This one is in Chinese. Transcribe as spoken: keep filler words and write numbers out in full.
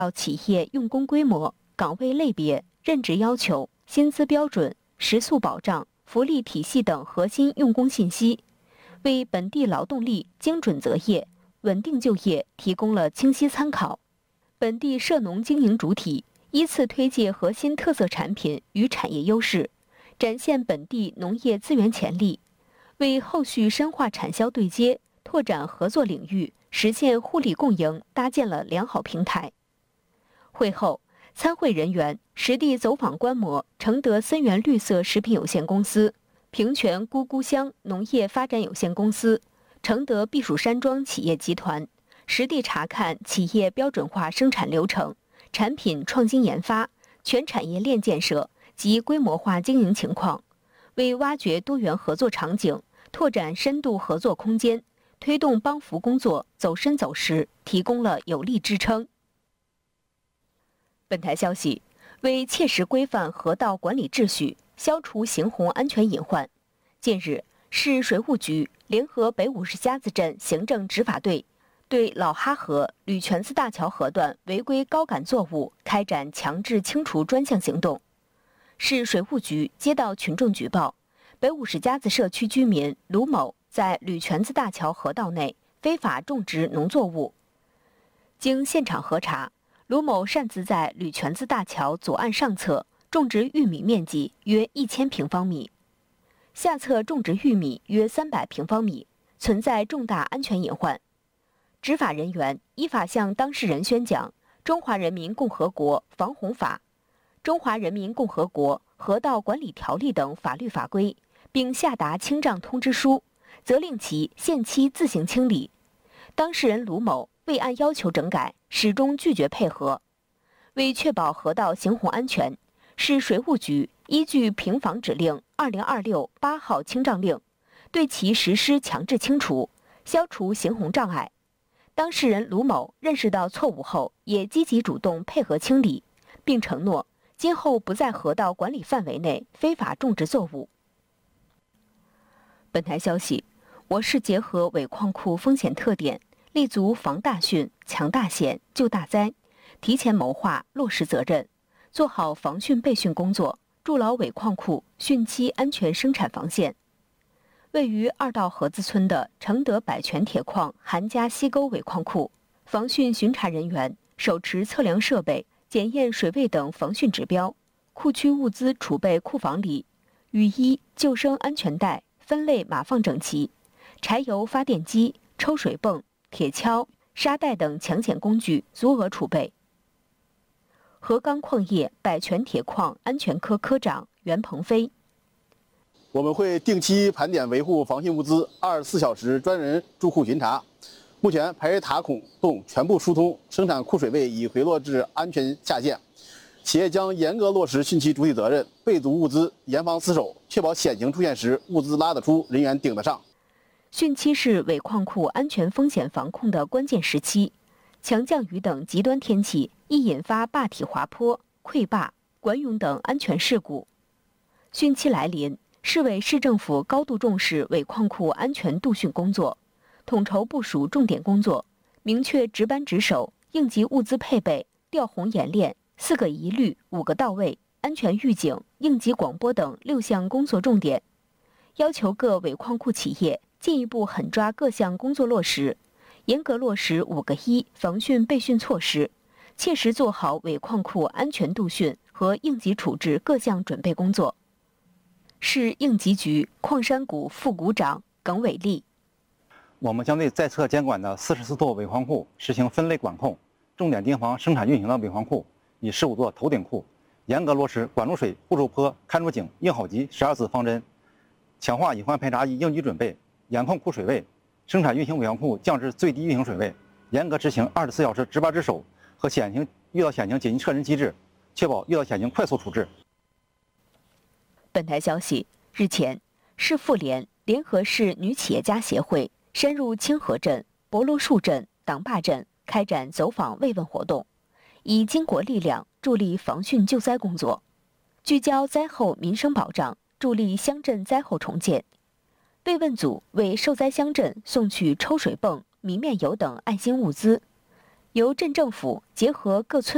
企业用工规模、岗位类别、任职要求、薪资标准、食宿保障、福利体系等核心用工信息，为本地劳动力精准择业、稳定就业提供了清晰参考。本地涉农经营主体依次推介核心特色产品与产业优势，展现本地农业资源潜力，为后续深化产销对接、拓展合作领域、实现互利共赢搭建了良好平台。会后，参会人员实地走访观摩承德森源绿色食品有限公司、平泉咕咕乡农业发展有限公司、承德避暑山庄企业集团，实地查看企业标准化生产流程、产品创新研发、全产业链建设及规模化经营情况，为挖掘多元合作场景、拓展深度合作空间、推动帮扶工作走深走实提供了有力支撑。本台消息，为切实规范河道管理秩序，消除行洪安全隐患，近日，市水务局联合北五十家子镇行政执法队，对老哈河吕泉子大桥河段违规高杆作物开展强制清除专项行动。市水务局接到群众举报，北五十家子社区居民卢某在吕泉子大桥河道内非法种植农作物。经现场核查，卢某擅自在吕泉子大桥左岸上侧种植玉米面积约一千平方米，下侧种植玉米约三百平方米，存在重大安全隐患。执法人员依法向当事人宣讲《中华人民共和国防洪法》《中华人民共和国河道管理条例》等法律法规，并下达清障通知书，责令其限期自行清理。当事人卢某未按要求整改，始终拒绝配合。为确保河道行洪安全，市水务局依据平房指令二零二六八号清障令，对其实施强制清除，消除行洪障碍。当事人卢某认识到错误后，也积极主动配合清理，并承诺今后不在河道管理范围内非法种植作物。本台消息，我市结合尾矿库风险特点，立足防大汛、强大险、救大灾，提前谋划落实责任，做好防汛备汛工作，筑牢尾矿库汛期安全生产防线。位于二道河子村的承德百泉铁矿韩家西沟尾矿库，防汛巡查人员手持测量设备检验水位等防汛指标，库区物资储备库房里，雨衣、救生安全带分类码放整齐，柴油发电机、抽水泵、铁锹、沙袋等抢险工具足额储备。河钢矿业百泉铁矿安全科科长袁鹏飞， 我们会定期盘点维护防汛物资，二十四小时专人驻库巡查。目前排水塔孔洞全部疏通，生产库水位已回落至安全下限。企业将严格落实汛期主体责任，备足物资，严防死守，确保险情出现时物资拉得出，人员顶得上。 汛期是尾矿库安全风险防控的关键时期，强降雨等极端天气易引发坝体滑坡、溃坝、管涌等安全事故。汛期来临，市委市政府高度重视尾矿库安全度汛工作，统筹部署重点工作，明确值班值守、应急物资配备、调洪演练、四个一律、五个到位、安全预警、应急广播等六项工作重点，要求各尾矿库企业进一步狠抓各项工作落实，严格落实五个一防汛备汛措施，切实做好尾矿库安全度汛和应急处置各项准备工作。市应急局矿山股副股长耿伟立， 我们将对在册监管的四十四座尾矿库实行分类管控，重点盯防生产运行的尾矿库，以十五座头顶库，严格落实管住水、护住坡、看住井、应好急十二字方针，强化隐患排查与应急准备，严控库水位，生产运行尾矿库降至最低运行水位，严格执行二十四小时值班值守和险情遇到险情紧急撤人机制，确保遇到险情快速处置。 本台消息，日前，市妇联联合市女企业家协会深入清河镇、博罗树镇、党坝镇开展走访慰问活动，以巾帼力量助力防汛救灾工作，聚焦灾后民生保障，助力乡镇灾后重建。慰问组为受灾乡镇送去抽水泵、米面油等爱心物资，由镇政府结合各村